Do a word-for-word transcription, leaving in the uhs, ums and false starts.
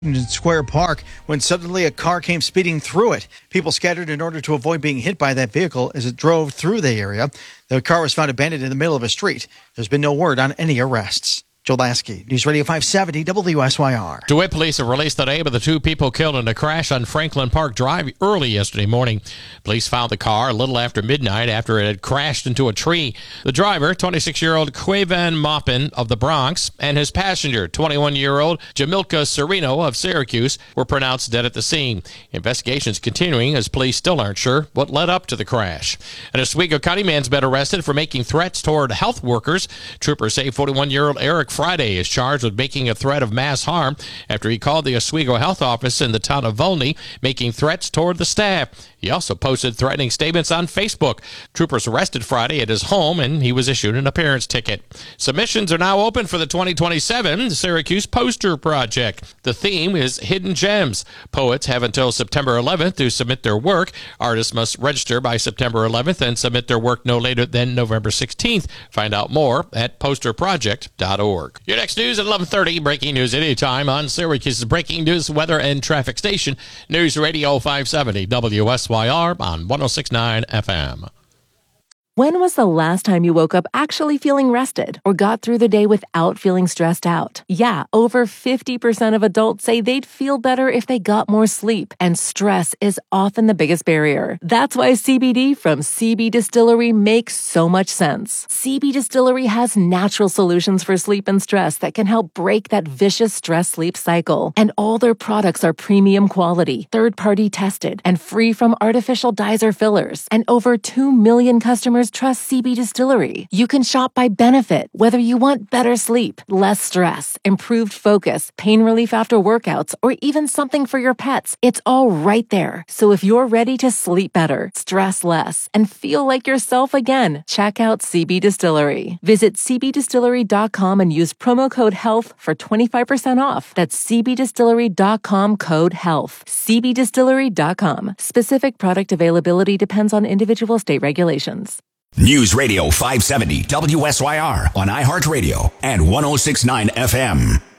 in Square Park when suddenly a car came speeding through it. People scattered in order to avoid being hit by that vehicle as it drove through the area. The car was found abandoned in the middle of a street. There's been no word on any arrests. Joe Lasky, News Radio five seventy W S Y R. DeWitt police have released the name of the two people killed in a crash on Franklin Park Drive early yesterday morning. Police found the car a little after midnight after it had crashed into a tree. The driver, twenty-six-year-old Quavan Maupin of the Bronx, and his passenger, twenty-one-year-old Jamilka Sereno of Syracuse, were pronounced dead at the scene. Investigations continuing as police still aren't sure what led up to the crash. An Oswego County man's been arrested for making threats toward health workers. Troopers say forty-one-year-old Eric Friday is charged with making a threat of mass harm after he called the Oswego Health Office in the town of Volney, making threats toward the staff. He also posted threatening statements on Facebook. Troopers arrested Friday at his home, and he was issued an appearance ticket. Submissions are now open for the twenty twenty-seven Syracuse Poster Project. The theme is Hidden Gems. Poets have until September eleventh to submit their work. Artists must register by September eleventh and submit their work no later than November sixteenth. Find out more at poster project dot org. Your next news at eleven thirty. Breaking news anytime on Syracuse's breaking news, weather, and traffic station. News Radio five seventy W S Y R on one oh six point nine F M. When was the last time you woke up actually feeling rested or got through the day without feeling stressed out? Yeah, over fifty percent of adults say they'd feel better if they got more sleep, and stress is often the biggest barrier. That's why C B D from C B Distillery makes so much sense. C B Distillery has natural solutions for sleep and stress that can help break that vicious stress-sleep cycle. And all their products are premium quality, third-party tested, and free from artificial dyes or fillers. And over two million customers trust C B Distillery. You can shop by benefit, whether you want better sleep, less stress, improved focus, pain relief after workouts, or even something for your pets. It's all right there. So if you're ready to sleep better, stress less, and feel like yourself again, check out C B Distillery. Visit C B distillery dot com and use promo code HEALTH for twenty-five percent off. That's C B distillery dot com code HEALTH. C B distillery dot com. Specific product availability depends on individual state regulations. News Radio five seventy W S Y R on iHeartRadio and one oh six point nine F M.